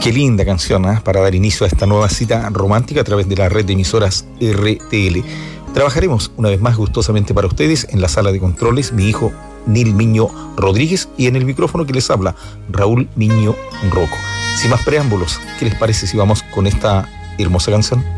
Qué linda canción, ¿eh? Para dar inicio a esta nueva cita romántica a través de la red de emisoras RTL. Trabajaremos una vez más gustosamente para ustedes en la sala de controles, mi hijo Nil Miño Rodríguez, y en el micrófono que les habla, Raúl Miño Rocco. Sin más preámbulos, ¿qué les parece si vamos con esta hermosa canción?